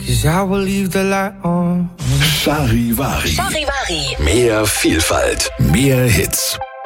'cause I will leave the light on. Charivari. Charivari. Mehr Vielfalt, mehr Hits.